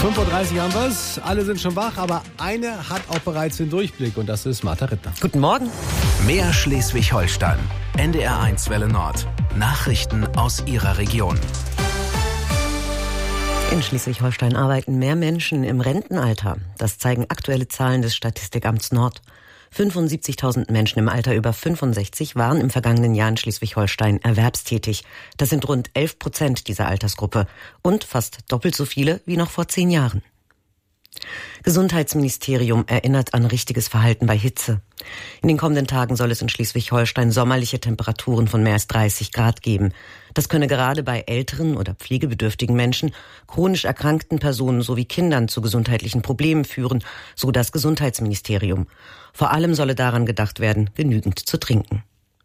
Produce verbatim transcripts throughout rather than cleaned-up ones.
fünf Uhr dreißig haben wir es. Alle sind schon wach, aber eine hat auch bereits den Durchblick und das ist Martha Rittner. Guten Morgen. Mehr Schleswig-Holstein. N D R eins Welle Nord. Nachrichten aus Ihrer Region. In Schleswig-Holstein arbeiten mehr Menschen im Rentenalter. Das zeigen aktuelle Zahlen des Statistikamts Nord. fünfundsiebzigtausend Menschen im Alter über fünfundsechzig waren im vergangenen Jahr in Schleswig-Holstein erwerbstätig. Das sind rund elf Prozent dieser Altersgruppe und fast doppelt so viele wie noch vor zehn Jahren. Gesundheitsministerium erinnert an richtiges Verhalten bei Hitze. In den kommenden Tagen soll es in Schleswig-Holstein sommerliche Temperaturen von mehr als dreißig Grad geben. Das könne gerade bei älteren oder pflegebedürftigen Menschen, chronisch erkrankten Personen sowie Kindern zu gesundheitlichen Problemen führen, so das Gesundheitsministerium. Vor allem solle daran gedacht werden, genügend zu trinken.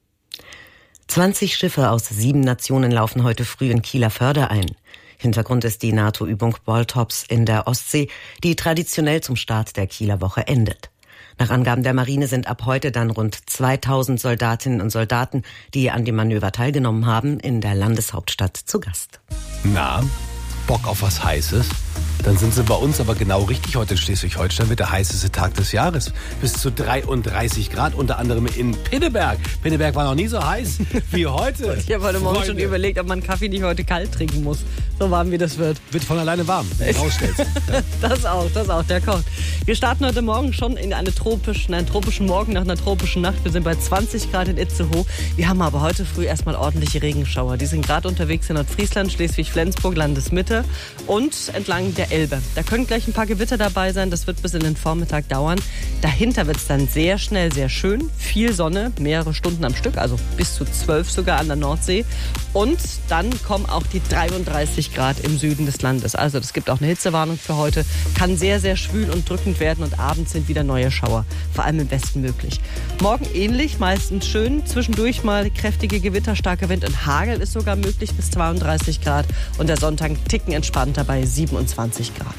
zwanzig Schiffe aus sieben Nationen laufen heute früh in Kieler Förde ein. Hintergrund ist die NATO-Übung Baltops in der Ostsee, die traditionell zum Start der Kieler Woche endet. Nach Angaben der Marine sind ab heute dann rund zweitausend Soldatinnen und Soldaten, die an dem Manöver teilgenommen haben, in der Landeshauptstadt zu Gast. Na, Bock auf was Heißes? Dann sind sie bei uns aber genau richtig. Heute in Schleswig-Holstein wird der heißeste Tag des Jahres. Bis zu dreiunddreißig Grad, unter anderem in Pinneberg. Pinneberg war noch nie so heiß wie heute. Ich habe heute Morgen Freunde. schon überlegt, ob man Kaffee nicht heute kalt trinken muss. So warm wie das wird. Wird von alleine warm, wenn du rausstellst. Ja. Das auch, das auch, der kocht. Wir starten heute Morgen schon in eine tropischen, einen tropischen Morgen nach einer tropischen Nacht. Wir sind bei zwanzig Grad in Itzehoe. Wir haben aber heute früh erstmal ordentliche Regenschauer. Die sind gerade unterwegs in Nordfriesland, Schleswig-Flensburg, Landesmitte und entlang der Elbe. Da können gleich ein paar Gewitter dabei sein. Das wird bis in den Vormittag dauern. Dahinter wird es dann sehr schnell sehr schön. Viel Sonne, mehrere Stunden am Stück, also bis zu zwölf sogar an der Nordsee. Und dann kommen auch die dreiunddreißig Grad im Süden des Landes. Also es gibt auch eine Hitzewarnung für heute. Kann sehr, sehr schwül und drückend werden und abends sind wieder neue Schauer. Vor allem im Westen möglich. Morgen ähnlich, meistens schön. Zwischendurch mal kräftige Gewitter, starker Wind und Hagel ist sogar möglich bis zweiunddreißig Grad. Und der Sonntag einen Ticken entspannter bei siebenundzwanzig Grad.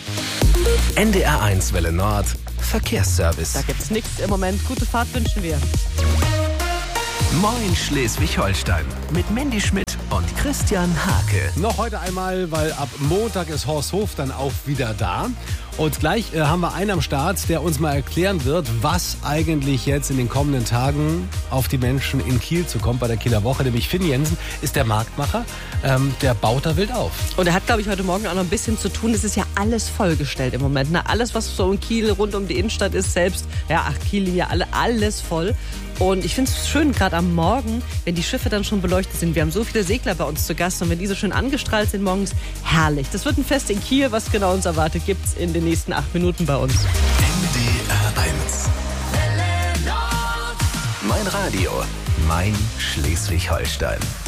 N D R eins Welle Nord. Verkehrsservice. Da gibt's nichts im Moment. Gute Fahrt wünschen wir. Moin Schleswig-Holstein. Mit Mandy Schmidt und Christian Hake. Noch heute einmal, weil ab Montag ist Horst Hof dann auch wieder da. Und gleich äh, haben wir einen am Start, der uns mal erklären wird, was eigentlich jetzt in den kommenden Tagen auf die Menschen in Kiel zukommt bei der Kieler Woche. Nämlich Finn Jensen ist der Marktmacher, ähm, der baut da wild auf. Und er hat, glaube ich, heute Morgen auch noch ein bisschen zu tun. Es ist ja alles vollgestellt im Moment. Ne? Alles, was so in Kiel rund um die Innenstadt ist, selbst, ja, ach, Kiel, ja, alle, alles voll. Und ich finde es schön, gerade am Morgen, wenn die Schiffe dann schon beleuchtet sind. Wir haben so viele Segler bei uns zu Gast und wenn die so schön angestrahlt sind morgens, herrlich. Das wird ein Fest in Kiel. Was genau uns erwartet, gibt es in den nächsten acht Minuten bei uns. N D R eins. Mein Radio, mein Schleswig-Holstein.